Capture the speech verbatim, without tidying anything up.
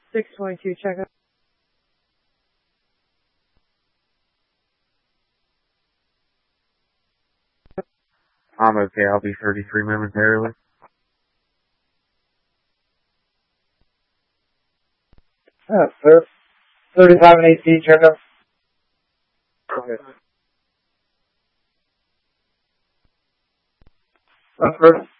six twenty-two, check out. I'm okay. I'll be thirty-three momentarily. Uh, sir. thirty-five and A C, check up. Okay. Uh, first.